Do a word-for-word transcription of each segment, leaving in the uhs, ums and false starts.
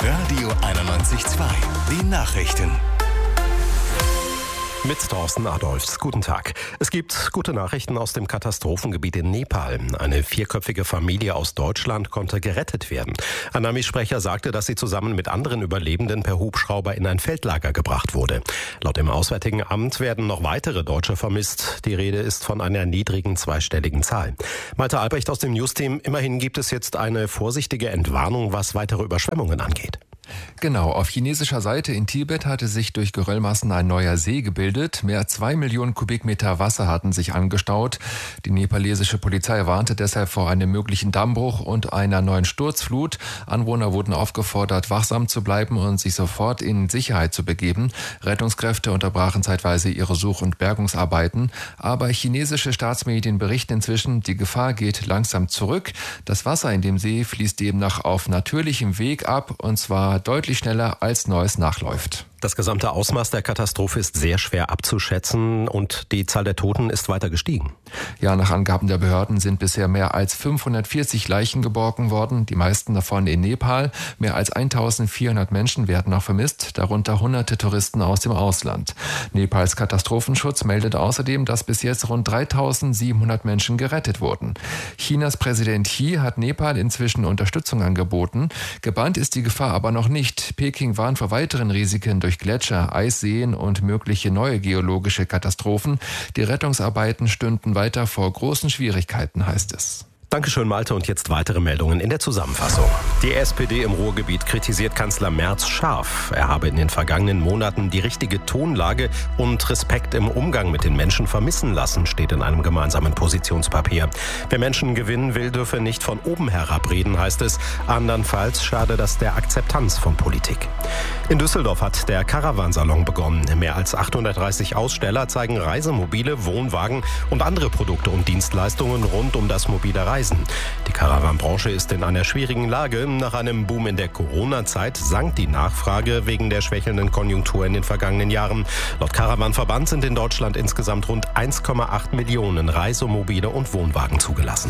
Radio einundneunzig Komma zwei. Die Nachrichten. Mit Thorsten Adolfs. Guten Tag. Es gibt gute Nachrichten aus dem Katastrophengebiet in Nepal. Eine vierköpfige Familie aus Deutschland konnte gerettet werden. Ein Armeesprecher sagte, dass sie zusammen mit anderen Überlebenden per Hubschrauber in ein Feldlager gebracht wurde. Laut dem Auswärtigen Amt werden noch weitere Deutsche vermisst. Die Rede ist von einer niedrigen zweistelligen Zahl. Malte Albrecht aus dem Newsteam. Immerhin gibt es jetzt eine vorsichtige Entwarnung, was weitere Überschwemmungen angeht. Genau, auf chinesischer Seite in Tibet hatte sich durch Geröllmassen ein neuer See gebildet. Mehr als zwei Millionen Kubikmeter Wasser hatten sich angestaut. Die nepalesische Polizei warnte deshalb vor einem möglichen Dammbruch und einer neuen Sturzflut. Anwohner wurden aufgefordert, wachsam zu bleiben und sich sofort in Sicherheit zu begeben. Rettungskräfte unterbrachen zeitweise ihre Such- und Bergungsarbeiten. Aber chinesische Staatsmedien berichten inzwischen, die Gefahr geht langsam zurück. Das Wasser in dem See fließt demnach auf natürlichem Weg ab, und zwar deutlich schneller als Neues nachläuft. Das gesamte Ausmaß der Katastrophe ist sehr schwer abzuschätzen und die Zahl der Toten ist weiter gestiegen. Ja, nach Angaben der Behörden sind bisher mehr als fünfhundertvierzig Leichen geborgen worden, die meisten davon in Nepal. Mehr als eintausendvierhundert Menschen werden noch vermisst, darunter hunderte Touristen aus dem Ausland. Nepals Katastrophenschutz meldet außerdem, dass bis jetzt rund dreitausendsiebenhundert Menschen gerettet wurden. Chinas Präsident Xi hat Nepal inzwischen Unterstützung angeboten. Gebannt ist die Gefahr aber noch nicht. Peking warnt vor weiteren Risiken durch Gletscher, Eisseen und mögliche neue geologische Katastrophen. Die Rettungsarbeiten stünden weiter vor großen Schwierigkeiten, heißt es. Dankeschön, Malte. Und jetzt weitere Meldungen in der Zusammenfassung. Die S P D im Ruhrgebiet kritisiert Kanzler Merz scharf. Er habe in den vergangenen Monaten die richtige Tonlage und Respekt im Umgang mit den Menschen vermissen lassen, steht in einem gemeinsamen Positionspapier. Wer Menschen gewinnen will, dürfe nicht von oben herab reden, heißt es. Andernfalls schade das der Akzeptanz von Politik. In Düsseldorf hat der Caravansalon begonnen. Mehr als achthundertdreißig Aussteller zeigen Reisemobile, Wohnwagen und andere Produkte und Dienstleistungen rund um das mobile Reisen. Die Caravan-Branche ist in einer schwierigen Lage. Nach einem Boom in der Corona-Zeit sank die Nachfrage wegen der schwächelnden Konjunktur in den vergangenen Jahren. Laut Caravan-Verband sind in Deutschland insgesamt rund eins Komma acht Millionen Reisemobile und Wohnwagen zugelassen.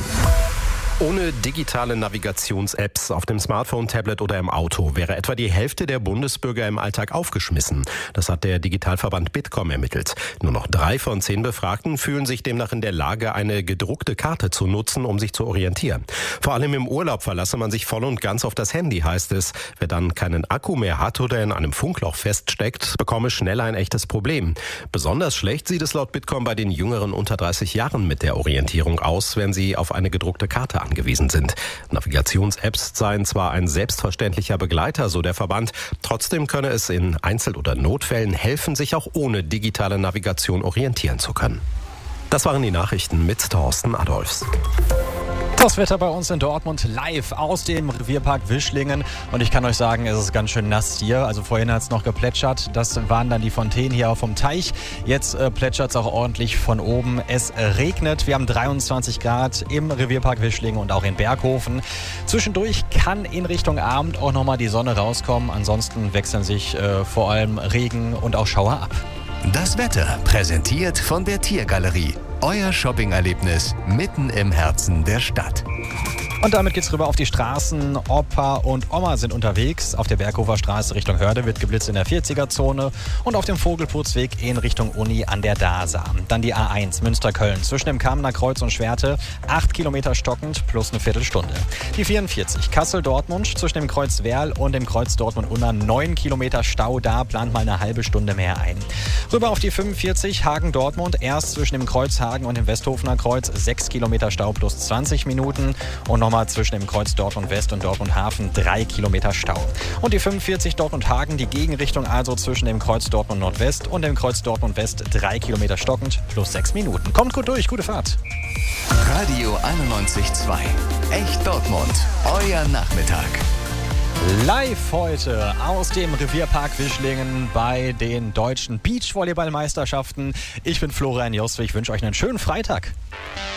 Ohne digitale Navigations-Apps auf dem Smartphone, Tablet oder im Auto wäre etwa die Hälfte der Bundesbürger im Alltag aufgeschmissen. Das hat der Digitalverband Bitkom ermittelt. Nur noch drei von zehn Befragten fühlen sich demnach in der Lage, eine gedruckte Karte zu nutzen, um sich zu orientieren. Vor allem im Urlaub verlasse man sich voll und ganz auf das Handy, heißt es. Wer dann keinen Akku mehr hat oder in einem Funkloch feststeckt, bekomme schnell ein echtes Problem. Besonders schlecht sieht es laut Bitkom bei den Jüngeren unter dreißig Jahren mit der Orientierung aus, wenn sie auf eine gedruckte Karte angewiesen sind. Navigations-Apps seien zwar ein selbstverständlicher Begleiter, so der Verband, trotzdem könne es in Einzel- oder Notfällen helfen, sich auch ohne digitale Navigation orientieren zu können. Das waren die Nachrichten mit Thorsten Adolfs. Das Wetter bei uns in Dortmund live aus dem Revierpark Wischlingen. Und ich kann euch sagen, es ist ganz schön nass hier. Also vorhin hat es noch geplätschert. Das waren dann die Fontänen hier vom Teich. Jetzt äh, plätschert es auch ordentlich von oben. Es regnet. Wir haben dreiundzwanzig Grad im Revierpark Wischlingen und auch in Berghofen. Zwischendurch kann in Richtung Abend auch nochmal die Sonne rauskommen. Ansonsten wechseln sich äh, vor allem Regen und auch Schauer ab. Das Wetter präsentiert von der Tiergalerie. Euer Shopping-Erlebnis mitten im Herzen der Stadt. Und damit geht's rüber auf die Straßen. Opa und Oma sind unterwegs. Auf der Berghofer Straße Richtung Hörde wird geblitzt in der vierziger-Zone und auf dem Vogelputzweg in Richtung Uni an der Dasa. Dann die A eins Münster-Köln zwischen dem Kamener Kreuz und Schwerte. acht Kilometer stockend plus eine Viertelstunde. Die vierundvierzig Kassel-Dortmund zwischen dem Kreuz Werl und dem Kreuz Dortmund-Unna. neun Kilometer Stau, da plant mal eine halbe Stunde mehr ein. Rüber auf die fünfundvierzig Hagen-Dortmund. Erst zwischen dem Kreuz Hagen und dem Westhofener Kreuz. sechs Kilometer Stau plus zwanzig Minuten. Und nochmal zwischen dem Kreuz Dortmund West und Dortmund Hafen drei Kilometer Stau. Und die fünfundvierzig Dortmund Hagen, die Gegenrichtung also zwischen dem Kreuz Dortmund Nordwest und dem Kreuz Dortmund West drei Kilometer stockend plus sechs Minuten. Kommt gut durch, gute Fahrt. Radio einundneunzig Komma zwei. Echt Dortmund. Euer Nachmittag. Live heute aus dem Revierpark Wischlingen bei den deutschen Beachvolleyballmeisterschaften. Ich bin Florian Jost, ich wünsche euch einen schönen Freitag.